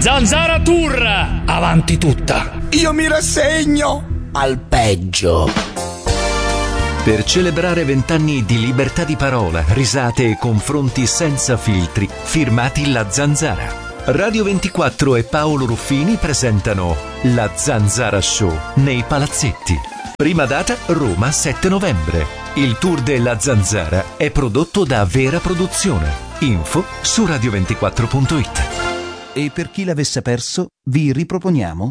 Zanzara Tour! Avanti tutta! Io mi rassegno al peggio. Per celebrare 20 anni di libertà di parola, risate e confronti senza filtri, firmati La Zanzara. Radio 24 e Paolo Ruffini presentano La Zanzara Show nei Palazzetti. Prima data Roma 7 novembre. Il tour della Zanzara è prodotto da Vera Produzione. Info su radio24.it. E per chi l'avesse perso, vi riproponiamo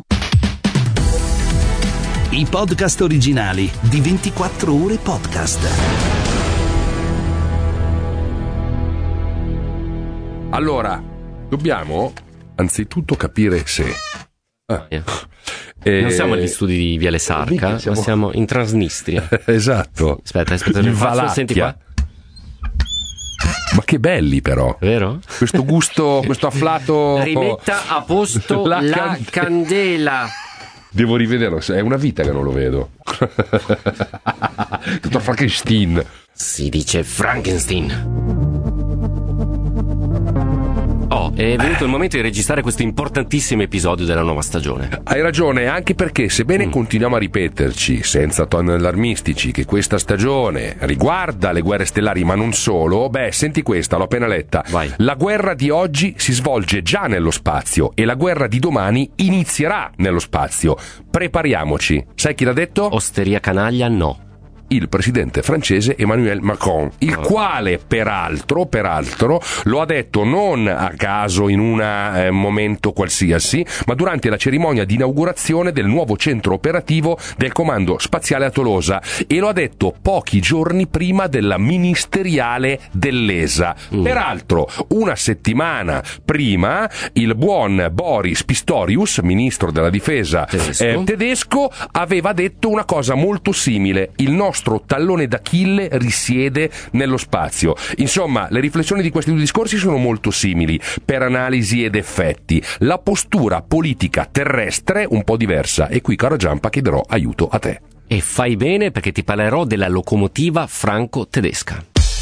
i podcast originali di 24 Ore Podcast. Allora, dobbiamo anzitutto capire se... Non siamo negli studi di Viale Sarca, ma siamo in Transnistria. Esatto. Aspetta, in Valacchia. Senti qua. Ma che belli però. Vero? Questo gusto, questo afflato. Rimetta a posto la candela. Devo rivederlo, è una vita che non lo vedo. Tutto Frankenstein. Si dice Frankenstein. È venuto il momento di registrare questo importantissimo episodio della nuova stagione. Hai ragione, anche perché sebbene continuiamo a ripeterci senza toni allarmistici che questa stagione riguarda le guerre stellari, ma non solo, senti questa, l'ho appena letta. Vai. La guerra di oggi si svolge già nello spazio e la guerra di domani inizierà nello spazio. Prepariamoci. Sai chi l'ha detto? Osteria canaglia, no. Il presidente francese Emmanuel Macron, il quale peraltro lo ha detto non a caso in un momento qualsiasi, ma durante la cerimonia di inaugurazione del nuovo centro operativo del comando spaziale a Tolosa, e lo ha detto pochi giorni prima della ministeriale dell'ESA. Peraltro una settimana prima il buon Boris Pistorius, ministro della difesa tedesco, aveva detto una cosa molto simile: il nostro tallone d'Achille risiede nello spazio. Insomma, le riflessioni di questi due discorsi sono molto simili per analisi ed effetti. La postura politica terrestre un po' diversa, e qui, caro Giampa, chiederò aiuto a te. E fai bene, perché ti parlerò della locomotiva franco-tedesca.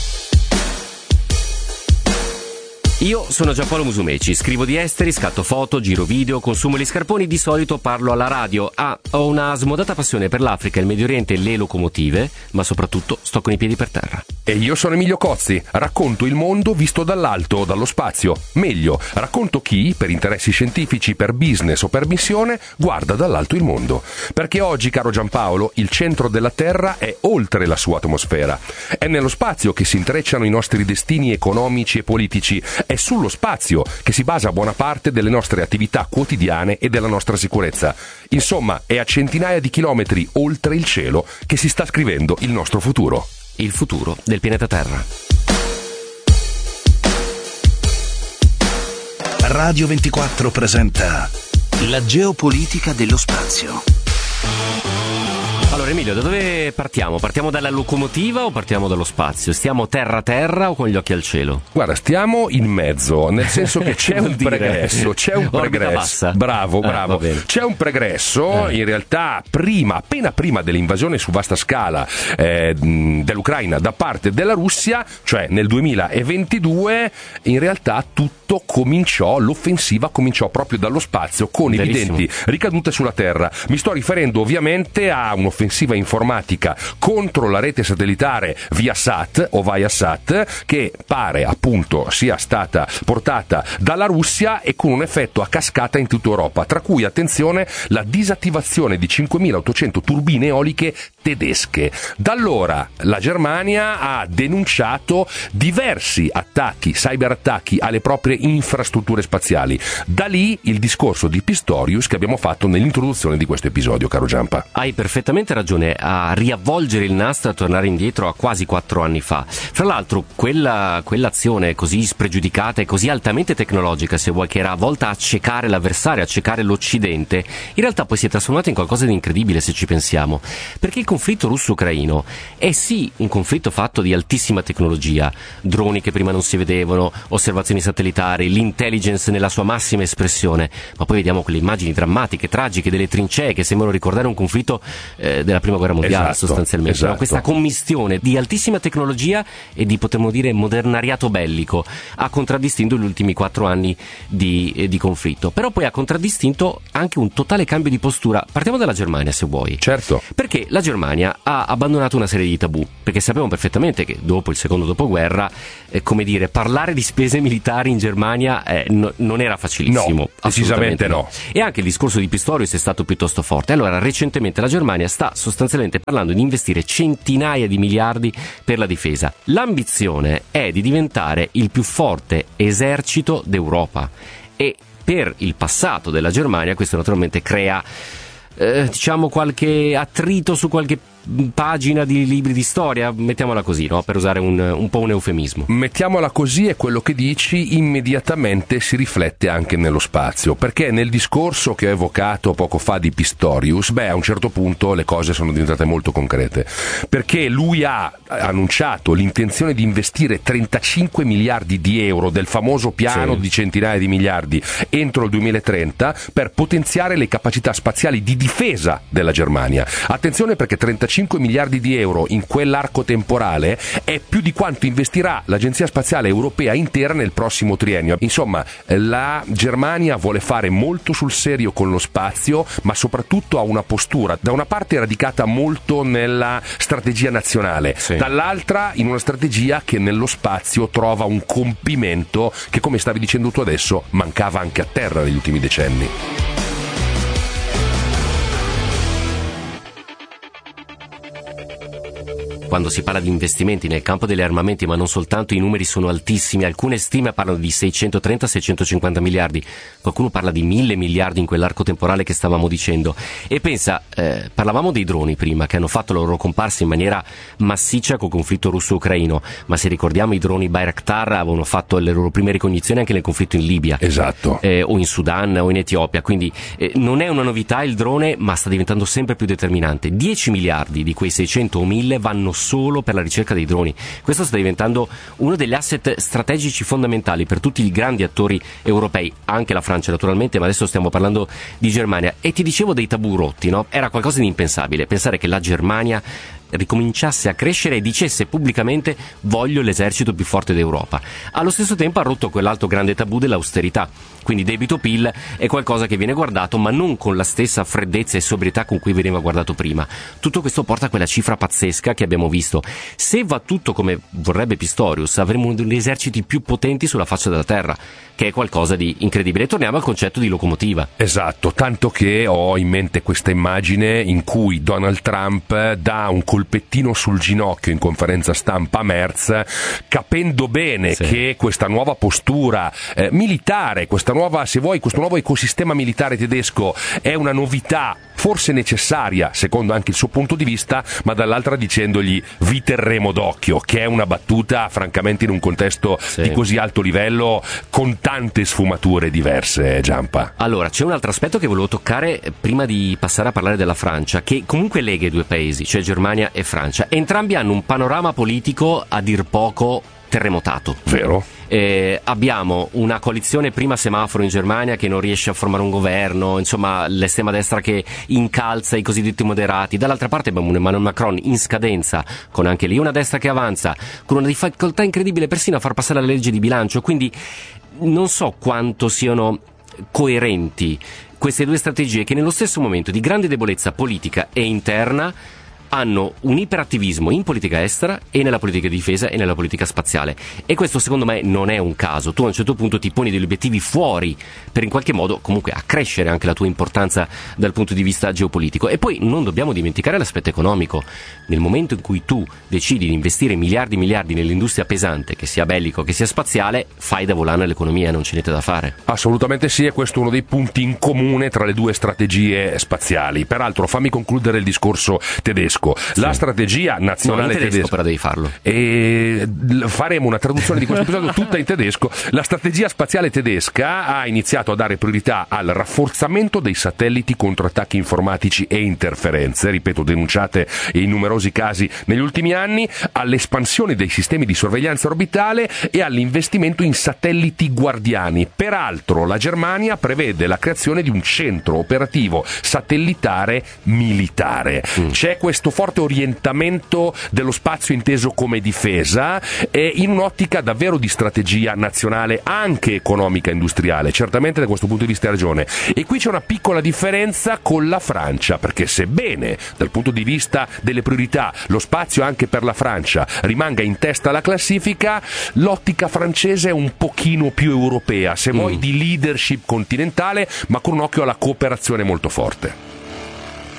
Io sono Giampaolo Musumeci, scrivo di esteri, scatto foto, giro video, consumo gli scarponi, di solito parlo alla radio. Ho una smodata passione per l'Africa, il Medio Oriente e le locomotive, ma soprattutto sto con i piedi per terra. E io sono Emilio Cozzi, racconto il mondo visto dall'alto, dallo spazio. Meglio, racconto chi, per interessi scientifici, per business o per missione, guarda dall'alto il mondo. Perché oggi, caro Giampaolo, il centro della Terra è oltre la sua atmosfera. È nello spazio che si intrecciano i nostri destini economici e politici. È sullo spazio che si basa buona parte delle nostre attività quotidiane e della nostra sicurezza. Insomma, è a centinaia di chilometri oltre il cielo che si sta scrivendo il nostro futuro. Il futuro del pianeta Terra. Radio 24 presenta la geopolitica dello spazio. Allora Emilio, da dove partiamo? Partiamo dalla locomotiva o partiamo dallo spazio? Stiamo terra-terra o con gli occhi al cielo? Guarda, stiamo in mezzo, nel senso che c'è un pregresso, Bravo. C'è un pregresso, in realtà appena prima dell'invasione su vasta scala dell'Ucraina da parte della Russia, cioè nel 2022, in realtà l'offensiva cominciò proprio dallo spazio, con evidenti ricadute sulla terra. Mi sto riferendo ovviamente a un'offensiva informatica contro la rete satellitare Viasat o Viasat, che pare appunto sia stata portata dalla Russia e con un effetto a cascata in tutta Europa, tra cui, attenzione, la disattivazione di 5.800 turbine eoliche tedesche. Da allora la Germania ha denunciato diversi attacchi, cyberattacchi alle proprie infrastrutture spaziali. Da lì il discorso di Pistorius che abbiamo fatto nell'introduzione di questo episodio, caro Giampa. Hai perfettamente ragione a riavvolgere il nastro, a tornare indietro a quasi 4 anni fa. Fra l'altro quell'azione così spregiudicata e così altamente tecnologica, se vuoi, che era volta a accecare l'avversario, a accecare l'Occidente, in realtà poi si è trasformata in qualcosa di incredibile, se ci pensiamo, perché il conflitto russo-ucraino è sì un conflitto fatto di altissima tecnologia, droni che prima non si vedevano, osservazioni satellitari, militare, l'intelligence nella sua massima espressione, ma poi vediamo quelle immagini drammatiche, tragiche delle trincee che sembrano ricordare un conflitto della prima guerra mondiale, sostanzialmente. Esatto. No? Questa commistione di altissima tecnologia e di, potremmo dire, modernariato bellico ha contraddistinto gli ultimi 4 anni di conflitto, però poi ha contraddistinto anche un totale cambio di postura. Partiamo dalla Germania, se vuoi. Certo. Perché la Germania ha abbandonato una serie di tabù, perché sapevamo perfettamente che dopo il secondo dopoguerra, come dire, parlare di spese militari in Germania non era facilissimo. No, decisamente no. E anche il discorso di Pistorius è stato piuttosto forte. Allora, recentemente la Germania sta sostanzialmente parlando di investire centinaia di miliardi per la difesa. L'ambizione è di diventare il più forte esercito d'Europa, e per il passato della Germania questo naturalmente crea diciamo qualche attrito su qualche pagina di libri di storia, mettiamola così, no? Per usare un po' un eufemismo. Mettiamola così, e quello che dici immediatamente si riflette anche nello spazio, perché nel discorso che ho evocato poco fa di Pistorius, a un certo punto le cose sono diventate molto concrete, perché lui ha annunciato l'intenzione di investire 35 miliardi di euro del famoso piano di centinaia di miliardi entro il 2030 per potenziare le capacità spaziali di difesa della Germania. Attenzione, perché 35 miliardi di euro in quell'arco temporale è più di quanto investirà l'Agenzia Spaziale Europea intera nel prossimo triennio. Insomma, la Germania vuole fare molto sul serio con lo spazio, ma soprattutto ha una postura da una parte radicata molto nella strategia nazionale, dall'altra in una strategia che nello spazio trova un compimento che, come stavi dicendo tu adesso, mancava anche a terra negli ultimi decenni. Quando si parla di investimenti nel campo degli armamenti, ma non soltanto, i numeri sono altissimi. Alcune stime parlano di 630-650 miliardi, qualcuno parla di 1.000 miliardi in quell'arco temporale che stavamo dicendo. E pensa, parlavamo dei droni prima, che hanno fatto la loro comparsa in maniera massiccia col conflitto russo-ucraino, ma se ricordiamo i droni Bayraktar avevano fatto le loro prime ricognizioni anche nel conflitto in Libia, o in Sudan o in Etiopia, quindi non è una novità il drone, ma sta diventando sempre più determinante. 10 miliardi di quei 600 o 1.000 vanno solo per la ricerca dei droni. Questo sta diventando uno degli asset strategici fondamentali per tutti i grandi attori europei, anche la Francia naturalmente, ma adesso stiamo parlando di Germania. E ti dicevo dei tabù rotti, no? Era qualcosa di impensabile pensare che la Germania ricominciasse a crescere e dicesse pubblicamente: voglio l'esercito più forte d'Europa. Allo stesso tempo ha rotto quell'altro grande tabù dell'austerità, quindi debito-PIL è qualcosa che viene guardato, ma non con la stessa freddezza e sobrietà con cui veniva guardato prima. Tutto questo porta a quella cifra pazzesca che abbiamo visto. Se va tutto come vorrebbe Pistorius, avremo uno degli eserciti più potenti sulla faccia della terra, che è qualcosa di incredibile. Torniamo al concetto di locomotiva. Esatto, tanto che ho in mente questa immagine in cui Donald Trump dà un colpettino sul ginocchio in conferenza stampa a Merz, capendo bene che questa nuova postura militare, questo nuovo ecosistema militare tedesco è una novità forse necessaria secondo anche il suo punto di vista, ma dall'altra dicendogli: vi terremo d'occhio, che è una battuta francamente in un contesto di così alto livello con tante sfumature diverse. Giampa, allora c'è un altro aspetto che volevo toccare prima di passare a parlare della Francia, che comunque lega i due paesi, cioè Germania e Francia. Entrambi hanno un panorama politico a dir poco terremotato. Vero? Abbiamo una coalizione prima semaforo in Germania che non riesce a formare un governo, insomma l'estrema destra che incalza i cosiddetti moderati. Dall'altra parte abbiamo un Emmanuel Macron in scadenza, con anche lì una destra che avanza, con una difficoltà incredibile persino a far passare la legge di bilancio. Quindi non so quanto siano coerenti queste due strategie, che nello stesso momento di grande debolezza politica e interna hanno un iperattivismo in politica estera e nella politica di difesa e nella politica spaziale. E questo secondo me non è un caso. Tu a un certo punto ti poni degli obiettivi fuori per in qualche modo comunque accrescere anche la tua importanza dal punto di vista geopolitico. E poi non dobbiamo dimenticare l'aspetto economico. Nel momento in cui tu decidi di investire miliardi nell'industria pesante, che sia bellico che sia spaziale, fai da volano all'economia, non c'è niente da fare. Assolutamente sì, e questo è uno dei punti in comune tra le due strategie spaziali. Peraltro fammi concludere il discorso tedesco. tedesco. La strategia nazionale tedesca, però devi farlo. E faremo una traduzione di questo episodio tutta in tedesco. La strategia spaziale tedesca ha iniziato a dare priorità al rafforzamento dei satelliti contro attacchi informatici e interferenze, ripeto, denunciate in numerosi casi negli ultimi anni, all'espansione dei sistemi di sorveglianza orbitale e all'investimento in satelliti guardiani. Peraltro la Germania prevede la creazione di un centro operativo satellitare militare. C'è questo forte orientamento dello spazio inteso come difesa e in un'ottica davvero di strategia nazionale, anche economica e industriale. Certamente da questo punto di vista hai ragione. E qui c'è una piccola differenza con la Francia, perché sebbene dal punto di vista delle priorità lo spazio anche per la Francia rimanga in testa alla classifica, l'ottica francese è un pochino più europea, se vuoi di leadership continentale, ma con un occhio alla cooperazione molto forte.